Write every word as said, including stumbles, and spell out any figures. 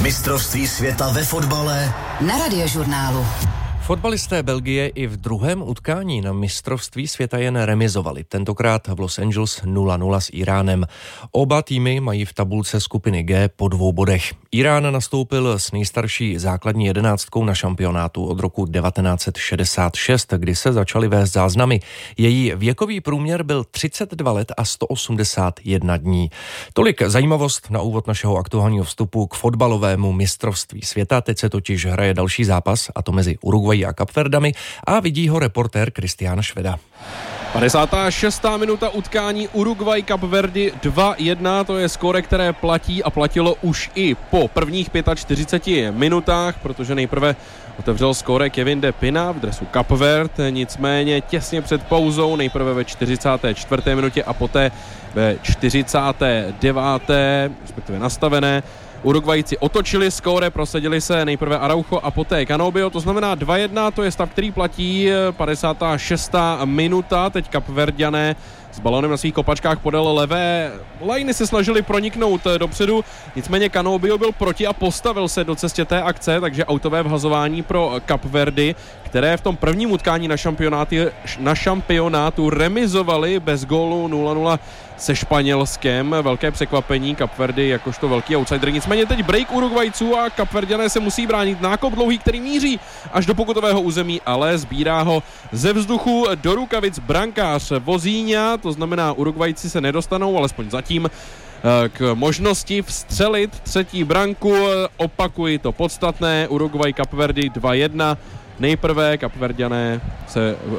Mistrovství světa ve fotbale na Radiožurnálu. Fotbalisté Belgie i v druhém utkání na mistrovství světa jen remizovali, tentokrát v Los Angeles nula nula s Iránem. Oba týmy mají v tabulce skupiny G po dvou bodech. Irán nastoupil s nejstarší základní jedenáctkou na šampionátu od roku devatenáct set šedesát šest, kdy se začaly vést záznamy. Její věkový průměr byl třicet dva let a sto osmdesát jedna dní. Tolik zajímavost na úvod našeho aktuálního vstupu k fotbalovému mistrovství světa. Teď se totiž hraje další zápas, a to mezi Uruguay a Kapverdami, a vidí ho reportér Kristián Šveda. padesátá šestá minuta utkání Uruguay Kapverdy dva jedna, to je skóre, které platí a platilo už i po prvních čtyřiceti pěti minutách, protože nejprve otevřel skóre Kevin De Pina v dresu Kapverd, nicméně těsně před pauzou, nejprve ve čtyřicáté čtvrté minutě a poté ve čtyřicáté deváté respektive nastavené, Uruguayci otočili skóre, prosadili se nejprve Araujo a poté Canobio, to znamená dva jedna, to je stav, který platí. padesátá šestá minuta, teď Kapverďané s balónem na svých kopačkách podél levé lajny se snažili proniknout dopředu, nicméně Canobio byl proti a postavil se do cestě té akce, takže autové vhazování pro Kapverdy, které v tom prvním utkání na šampionátu, na šampionátu remizovali bez gólu nula nula se Španělskem. Velké překvapení, Kapverdy jakožto velký outsider. Nicméně teď break Uruguayců a Kapverďané se musí bránit. Nákop dlouhý, který míří až do pokutového území, ale sbírá ho ze vzduchu do rukavic brankář Vozíňa, to znamená Uruguayci se nedostanou, alespoň zatím, k možnosti vstřelit třetí branku. Opakuji to podstatné, Uruguay Kapverdy dva jedna. Nejprve Kapverďané se